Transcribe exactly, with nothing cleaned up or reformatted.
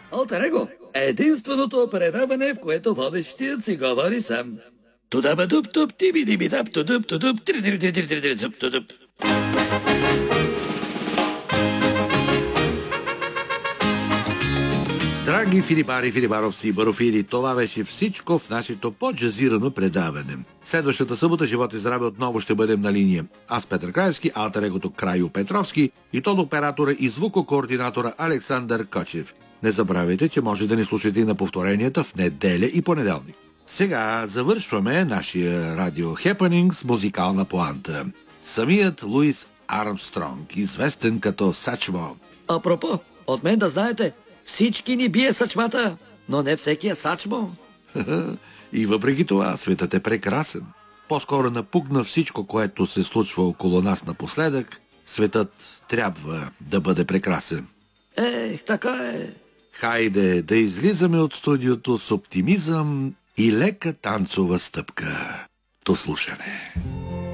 Алтер Его е единственото предаване, в което водещият си говори сам. Тудаба дуб туп тиби диби даб тудуб тудуб три три три три три дуб тудуб. Драги филибари, филибаровци и барофили, това беше всичко в нашето по-джазирано предаване. Следващата събота, живот и здраве, отново ще бъдем на линия. Аз, Петър Краевски, алтер егото Крайо Петровски и тон оператора и звукокоординатора Александър Кочев. Не забравяйте, че може да ни слушате и на повторенията в неделя и понеделник. Сега завършваме нашия радио хепенинг с музикална поанта. Самият Луис Армстронг, известен като Сачмо. Апропо, от мен да знаете, всички ни бие сачмата, но не всеки е сачмо. И въпреки това, светът е прекрасен. По-скоро напугна всичко, което се случва около нас напоследък. Светът трябва да бъде прекрасен. Ех, така е. Хайде да излизаме от студиото с оптимизъм и лека танцова стъпка. До слушане.